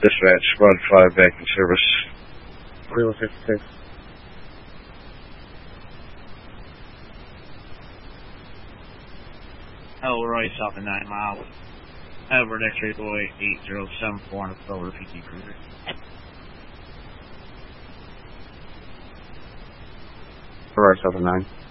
Dispatch, Squad 5 back in service. Wheeler 56. Elroy south of 9 Mile. Over at X-Ray Boy 8074 on a Silver PT Cruiser. Aurora south of 9.